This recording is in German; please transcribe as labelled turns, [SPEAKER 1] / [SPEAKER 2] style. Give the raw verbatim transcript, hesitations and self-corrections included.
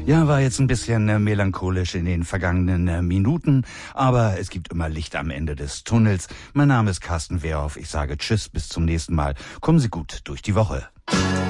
[SPEAKER 1] Ja, war jetzt ein bisschen äh, melancholisch in den vergangenen äh, Minuten, aber es gibt immer Licht am Ende des Tunnels. Mein Name ist Carsten Wehrhoff. Ich sage Tschüss, bis zum nächsten Mal. Kommen Sie gut durch die Woche.